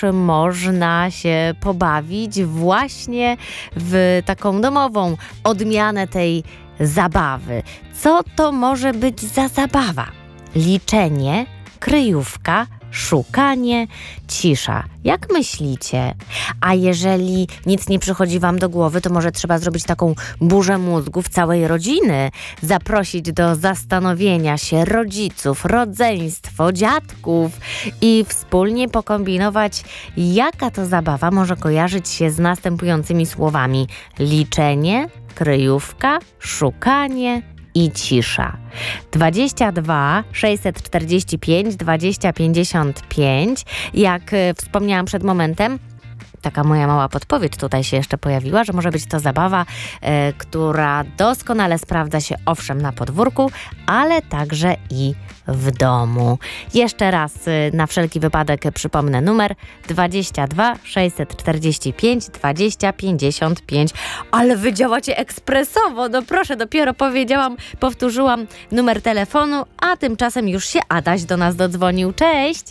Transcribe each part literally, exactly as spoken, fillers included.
można się pobawić właśnie w taką domową odmianę tej zabawy. Co to może być za zabawa? Liczenie, kryjówka, szukanie, cisza. Jak myślicie? A jeżeli nic nie przychodzi wam do głowy, to może trzeba zrobić taką burzę mózgów całej rodziny. Zaprosić do zastanowienia się rodziców, rodzeństwo, dziadków i wspólnie pokombinować, jaka to zabawa może kojarzyć się z następującymi słowami: liczenie, kryjówka, szukanie i cisza. dwadzieścia dwa sześćset czterdzieści pięć dwadzieścia pięćdziesiąt pięć. Jak y, wspomniałam przed momentem, taka moja mała podpowiedź tutaj się jeszcze pojawiła, że może być to zabawa, y, która doskonale sprawdza się owszem na podwórku, ale także i w domu. Jeszcze raz y, na wszelki wypadek przypomnę numer dwadzieścia dwa sześćset czterdzieści pięć dwadzieścia pięćdziesiąt pięć. Ale wy działacie ekspresowo, no proszę, dopiero powiedziałam, powtórzyłam numer telefonu, a tymczasem już się Adaś do nas dodzwonił. Cześć!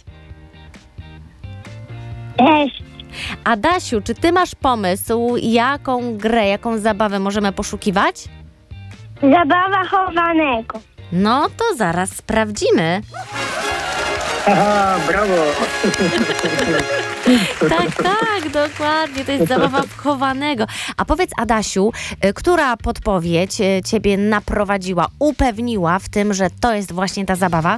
Cześć. Adasiu, czy ty masz pomysł, jaką grę, jaką zabawę możemy poszukiwać? Zabawa chowanego. No to zaraz sprawdzimy. Aha, brawo! Tak, tak, dokładnie. To jest zabawa wchowanego. A powiedz, Adasiu, y, która podpowiedź y, ciebie naprowadziła, upewniła w tym, że to jest właśnie ta zabawa?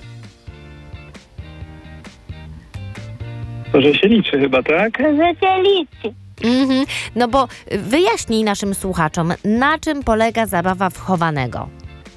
To, że się liczy chyba, tak? Że się liczy. Mhm. No bo y, wyjaśnij naszym słuchaczom, na czym polega zabawa wchowanego.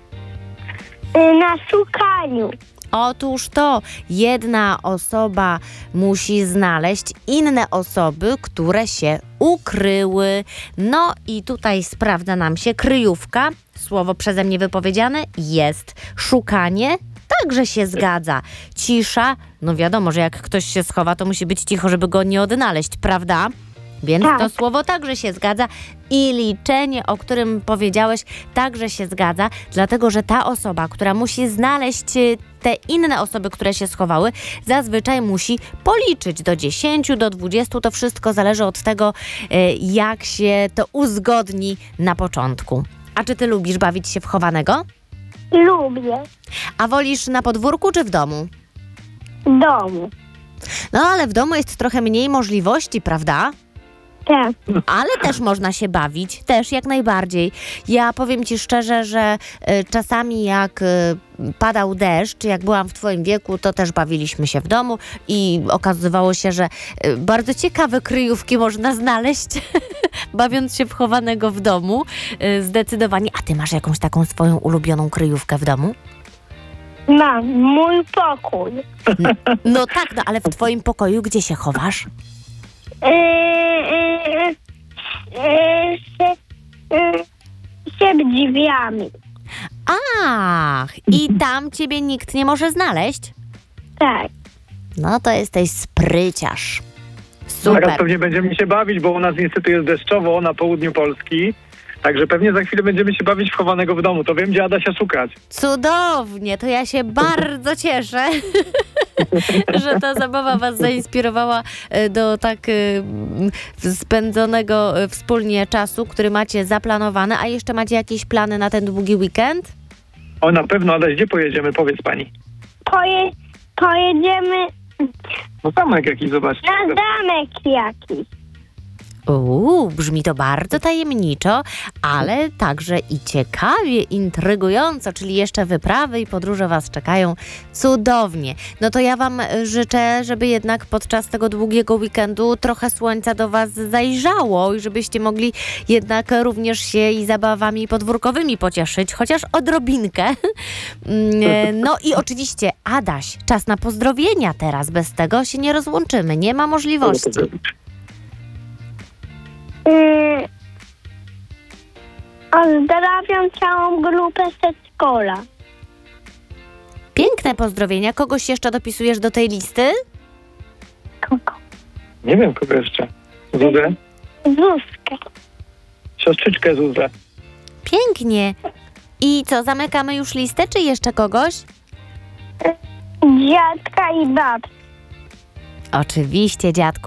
Y, Na szukaniu. Otóż to, jedna osoba musi znaleźć inne osoby, które się ukryły. No i tutaj sprawdza nam się kryjówka, słowo przeze mnie wypowiedziane, jest. Szukanie, także się zgadza. Cisza, no wiadomo, że jak ktoś się schowa, to musi być cicho, żeby go nie odnaleźć, prawda? Więc Tak. to słowo także się zgadza i liczenie, o którym powiedziałeś, także się zgadza, dlatego że ta osoba, która musi znaleźć y, te inne osoby, które się schowały, zazwyczaj musi policzyć do dziesięciu, do dwudziestu. To wszystko zależy od tego, y, jak się to uzgodni na początku. A czy ty lubisz bawić się w chowanego? Lubię. A wolisz na podwórku czy w domu? W domu. No ale w domu jest trochę mniej możliwości, prawda? Tak. Ale też można się bawić, też jak najbardziej. Ja powiem ci szczerze, że y, czasami jak y, padał deszcz, jak byłam w twoim wieku, to też bawiliśmy się w domu i okazywało się, że y, bardzo ciekawe kryjówki można znaleźć, bawiąc się w chowanego w domu. Y, zdecydowanie. A ty masz jakąś taką swoją ulubioną kryjówkę w domu? Mam mój pokój. No, no tak, no ale w twoim pokoju gdzie się chowasz? Yy, yy, yy, się, yy, się drzwiami. Ach, i tam ciebie nikt nie może znaleźć? Tak. No to jesteś spryciarz. Teraz Super. pewnie będziemy się bawić, bo u nas niestety jest deszczowo na południu Polski. Także pewnie za chwilę będziemy się bawić w chowanego w domu. To wiem, gdzie Adasia szukać. Cudownie, to ja się bardzo cieszę, że ta zabawa was zainspirowała e, do tak e, spędzonego e, wspólnie czasu, który macie zaplanowany. A jeszcze macie jakieś plany na ten długi weekend? O, na pewno, Adaś, gdzie pojedziemy? Powiedz pani. Poje, pojedziemy No zamek jakiś, zobacz. na zamek jakiś. Uuu, brzmi to bardzo tajemniczo, ale także i ciekawie, intrygująco, czyli jeszcze wyprawy i podróże was czekają cudownie. No to ja wam życzę, żeby jednak podczas tego długiego weekendu trochę słońca do was zajrzało i żebyście mogli jednak również się i zabawami podwórkowymi pocieszyć, chociaż odrobinkę. No i oczywiście, Adaś, czas na pozdrowienia teraz, bez tego się nie rozłączymy, nie ma możliwości. Yy, Pozdrawiam całą grupę przedszkola. Piękne pozdrowienia. Kogoś jeszcze dopisujesz do tej listy? Kogo? Nie wiem, kogo jeszcze. Zuzę? Zuzkę. Siostrzyczkę Zuzę. Pięknie. I co, zamykamy już listę, czy jeszcze kogoś? Dziadka i babci. Oczywiście, dziadku.